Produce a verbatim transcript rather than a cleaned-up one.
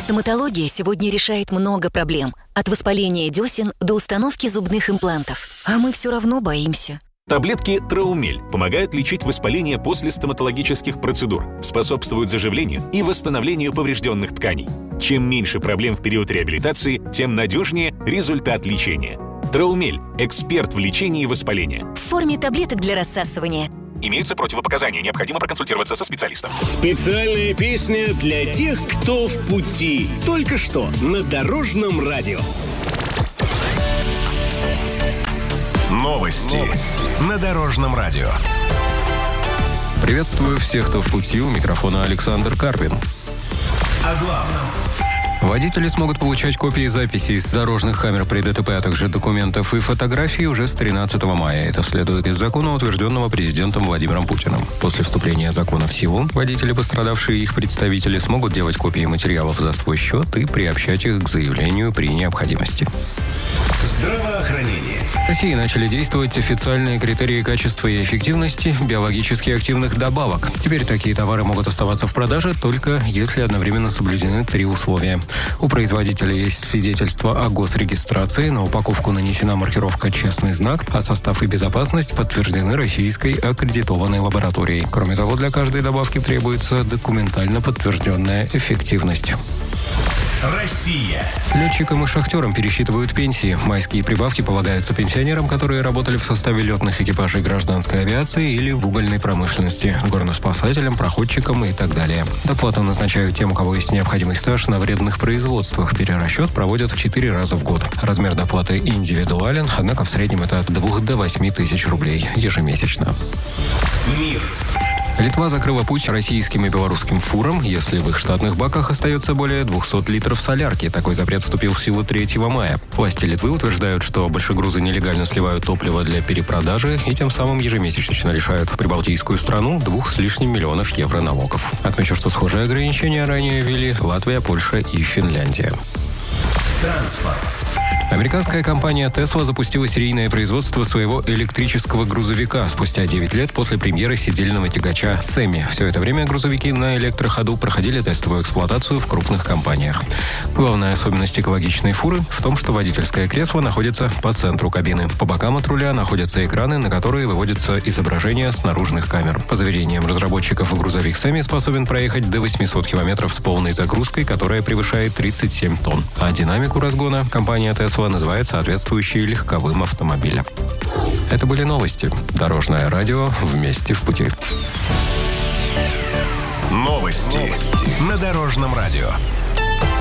Стоматология сегодня решает много проблем. От воспаления десен до установки зубных имплантов. А мы все равно боимся. Таблетки Траумель помогают лечить воспаление после стоматологических процедур, способствуют заживлению и восстановлению поврежденных тканей. Чем меньше проблем в период реабилитации, тем надежнее результат лечения. Траумель – эксперт в лечении воспаления. В форме таблеток для рассасывания. Имеются противопоказания, необходимо проконсультироваться со специалистом. Специальная песня для тех, кто в пути. Только что на Дорожном радио. Новости на Дорожном радио. Приветствую всех, кто в пути. У микрофона Александр Карпин. О главном. Водители смогут получать копии записей с дорожных камер при ДТП, а также документов и фотографий уже с тринадцатого мая. Это следует из закона, утвержденного президентом Владимиром Путиным. После вступления закона в силу, водители, пострадавшие и их представители, смогут делать копии материалов за свой счет и приобщать их к заявлению при необходимости. Здравоохранение. В России начали действовать официальные критерии качества и эффективности биологически активных добавок. Теперь такие товары могут оставаться в продаже только если одновременно соблюдены три условия. У производителя есть свидетельство о госрегистрации, на упаковку нанесена маркировка «Честный знак», а состав и безопасность подтверждены российской аккредитованной лабораторией. Кроме того, для каждой добавки требуется документально подтвержденная эффективность. Россия. Летчикам и шахтерам пересчитывают пенсии. Майские прибавки полагаются пенсионерам, которые работали в составе летных экипажей гражданской авиации или в угольной промышленности, горноспасателям, проходчикам и так далее. Доплату назначают тем, у кого есть необходимый стаж на вредных производствах. Перерасчет проводят в четыре раза в год. Размер доплаты индивидуален, однако в среднем это от двух до восьми тысяч рублей ежемесячно. Мир. Литва закрыла путь российским и белорусским фурам, если в их штатных баках остается более двухсот литров солярки. Такой запрет вступил в силу третьего мая. Власти Литвы утверждают, что большегрузы нелегально сливают топливо для перепродажи и тем самым ежемесячно лишают прибалтийскую страну двух с лишним миллионов евро налогов. Отмечу, что схожие ограничения ранее ввели Латвия, Польша и Финляндия. Транспорт. Американская компания Tesla запустила серийное производство своего электрического грузовика спустя девять лет после премьеры сидельного тягача Сэмми. Все это время грузовики на электроходу проходили тестовую эксплуатацию в крупных компаниях. Главная особенность экологичной фуры в том, что водительское кресло находится по центру кабины. По бокам от руля находятся экраны, на которые выводятся изображения с наружных камер. По заверениям разработчиков, грузовик Сэмми способен проехать до восьмисот километров с полной загрузкой, которая превышает тридцать семь тонн. А динамику разгона компания Tesla называет соответствующие легковым автомобилям. Это были новости. Дорожное радио. Вместе в пути. Новости на Дорожном радио.